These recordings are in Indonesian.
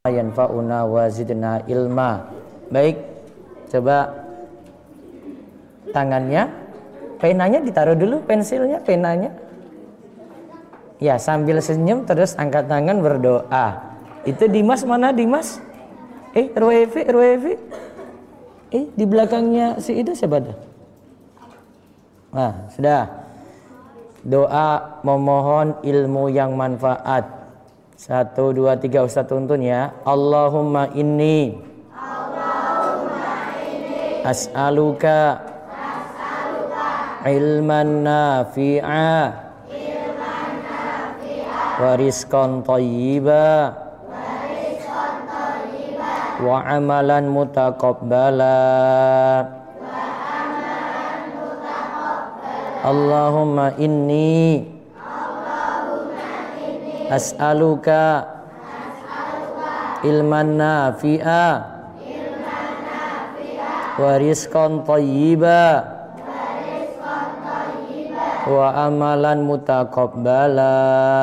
yanfa'una wa zidna ilma. Baik, coba tangannya, penanya ditaruh dulu, pensilnya, penanya. Ya, sambil senyum terus angkat tangan berdoa. Itu Dimas mana Dimas? RWV. Di belakangnya si itu siapa dah? Nah, sudah. Doa memohon ilmu yang manfaat. 1, 2, 3 Ustaz tuntun ya. Allahumma inni as'aluka ilman nafi'a wa rizqan thayyiba wa amalan mutaqabbala. Allahumma inni as'aluka ilman nafi'a wa rizqan thayyiba wa amalan mutaqabbala.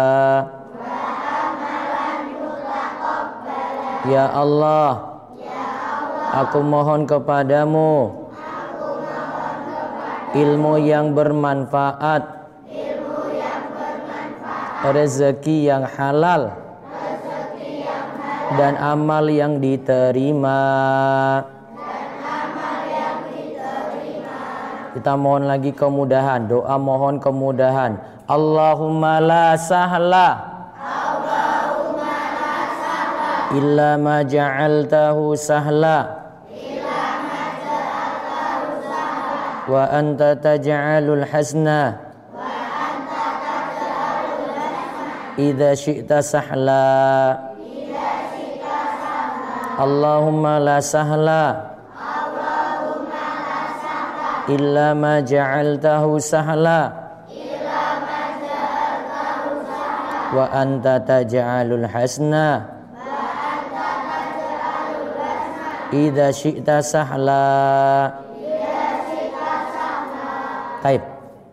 Ya Allah, aku mohon kepadamu ilmu yang bermanfaat, rezeki yang halal, dan amal yang diterima. Kita mohon lagi kemudahan, doa mohon kemudahan. Allahumma la sahla illa ma ja'altahu sahla wa anta taj'alul hasna idza syi'ta sahla. Allahumma la sahla illa ma ja'altahu sahla wa anta taj'alul hasna idza syi'ta sahla. Baik.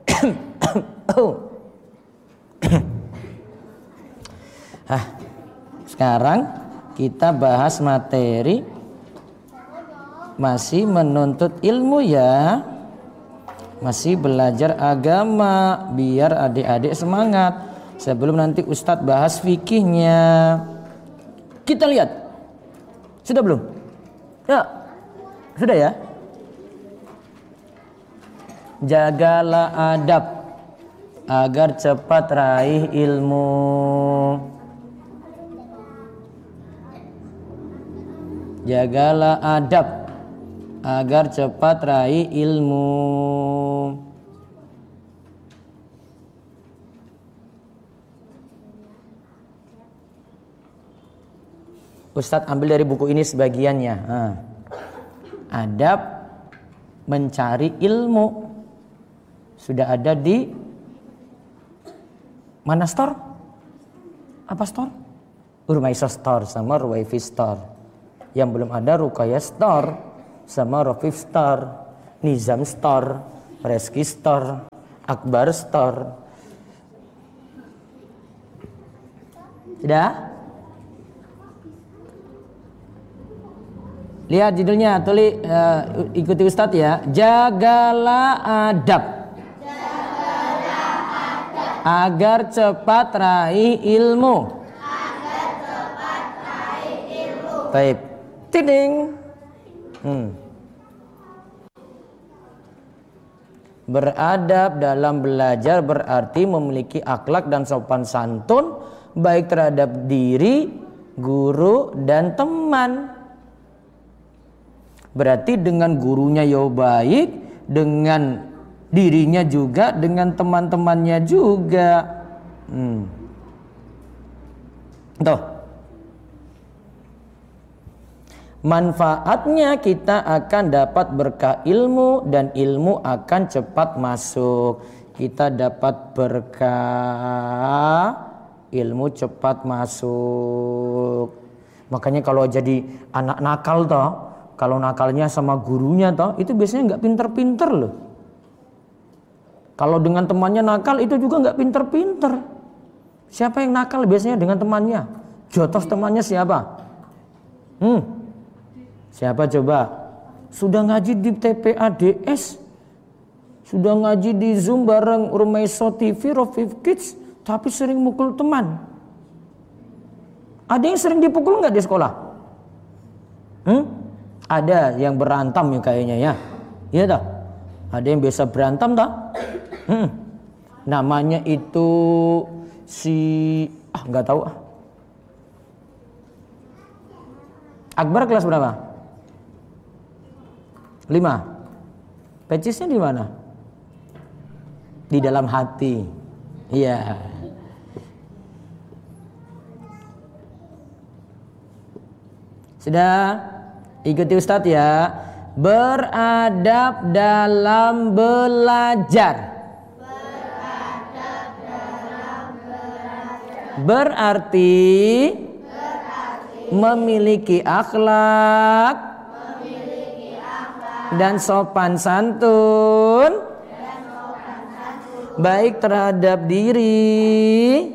Sekarang kita bahas materi masih menuntut ilmu ya. Masih belajar agama biar adik-adik semangat. Sebelum nanti Ustadz bahas fikihnya. Kita lihat. Sudah belum? Ya. Sudah ya? Jagalah adab agar cepat raih ilmu. Jagalah adab agar cepat raih ilmu. Ustadz ambil dari buku ini sebagiannya. Adab mencari ilmu. Sudah ada di mana store? Apa store? Urmaiso store sama Ruwaifi store. Yang belum ada Rukaya store sama Rafif store, Nizam store, Reski store, Akbar store. Sudah? Lihat judulnya, tulis, ikuti Ustadz ya. Jagalah adab agar cepat raih ilmu. Baik. Tiding. Beradab dalam belajar berarti memiliki akhlak dan sopan santun baik terhadap diri, guru, dan teman. Berarti dengan gurunya ya baik, dengan dirinya juga, dengan teman-temannya juga. Tuh. Manfaatnya kita akan dapat berkah ilmu dan ilmu akan cepat masuk. Kita dapat berkah, ilmu cepat masuk. Makanya kalau jadi anak nakal toh, kalau nakalnya sama gurunya toh, itu biasanya nggak pinter-pinter loh. Kalau dengan temannya nakal itu juga nggak pinter-pinter. Siapa yang nakal biasanya dengan temannya? Jotos temannya siapa? Siapa coba? Sudah ngaji di TPADS, sudah ngaji di Zoom bareng Rumaiso TV, Rofif Kids, tapi sering mukul teman. Ada yang sering dipukul nggak di sekolah? Ada yang berantam ya kayaknya ya. Iya dah. Ada yang biasa berantem dah. Namanya itu nggak tahu. Akbar kelas berapa? 5. Pecisnya di mana? Di dalam hati. Iya. Sudah? Ikuti Ustadz ya. Beradab dalam belajar. Berarti memiliki akhlak dan sopan santun, baik terhadap diri,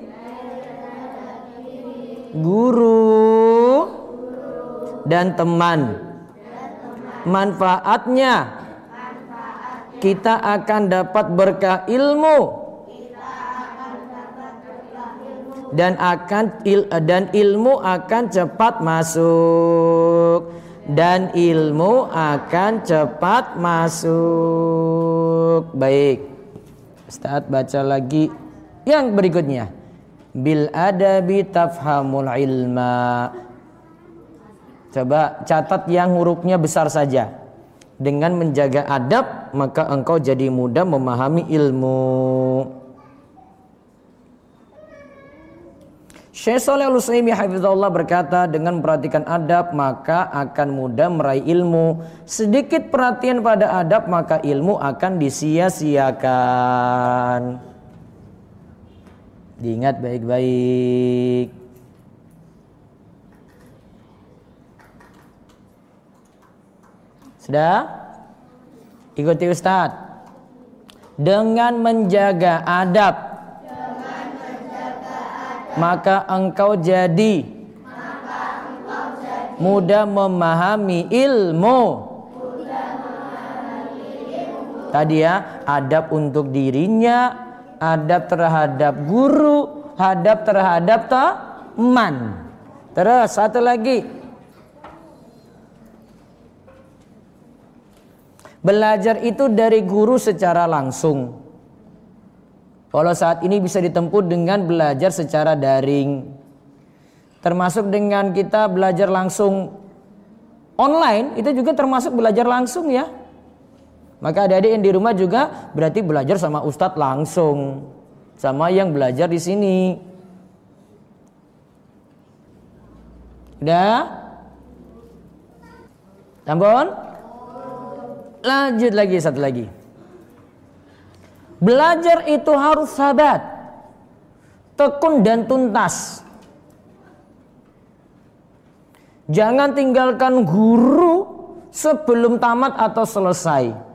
guru, dan teman. Manfaatnya kita akan dapat berkah ilmu dan ilmu akan cepat masuk. Dan ilmu akan cepat masuk. Baik, Ustadz baca lagi yang berikutnya. Bil adabi tafhamul ilma. Coba catat yang hurufnya besar saja. Dengan menjaga adab maka engkau jadi mudah memahami ilmu. Syekh Shalih Al-Utsaimin hafizahullah berkata, dengan memperhatikan adab maka akan mudah meraih ilmu. Sedikit perhatian pada adab maka ilmu akan disia-siakan. Diingat baik-baik. Sudah? Ikuti Ustadz. Dengan menjaga adab maka engkau jadi mudah memahami ilmu. Tadi ya, adab untuk dirinya, adab terhadap guru, adab terhadap teman. Terus satu lagi, belajar itu dari guru secara langsung. Kalau saat ini bisa ditempuh dengan belajar secara daring. Termasuk dengan kita belajar langsung online, itu juga termasuk belajar langsung ya. Maka adik-adik yang di rumah juga berarti belajar sama ustadz langsung. Sama yang belajar di sini. Udah? Tampun? Lanjut lagi, satu lagi. Belajar itu harus sabat, tekun dan tuntas. Jangan tinggalkan guru sebelum tamat atau selesai.